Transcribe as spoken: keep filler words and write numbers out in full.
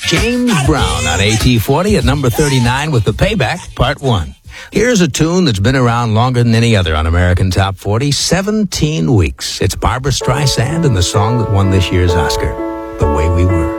James Brown on A T forty at number thirty-nine with The Payback, Part one. Here's a tune that's been around longer than any other on American Top forty, seventeen weeks. It's Barbra Streisand and the song that won this year's Oscar, The Way We Were.